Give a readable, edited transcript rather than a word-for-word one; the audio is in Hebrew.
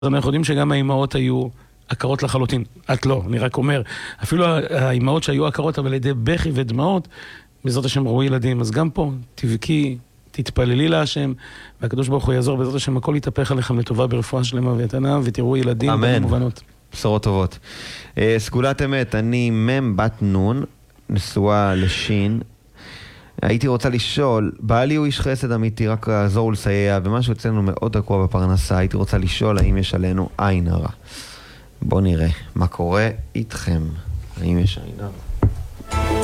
אנחנו יודעים שגם האימהות היו עקרות לחלוטין. את לא, אני רק אומר. אפילו האימהות שהיו עקרות, אבל לידי בכי ודמעות, בעזרת השם ראו ילדים. אז גם פה, תבכי, תתפללי להשם, והקדוש ברוך הוא יעזור, בעזרת השם הכל יתהפך עליכם לטובה ברפואה שלמה ויתנה, ותראו ילדים. אמן. במובנות. בשורות טובות. סגולת אמת, אני מם בת נון, נשואה לשין. הייתי רוצה לשאול, בעלי הוא איש חסד אמיתי, רק לעזור ולסייע, ומשהו אצלנו מאוד תקוע בפרנסה. הייתי רוצה לשאול האם יש עלינו עין הרע. בואו נראה מה קורה איתכם. האם יש עין הרע?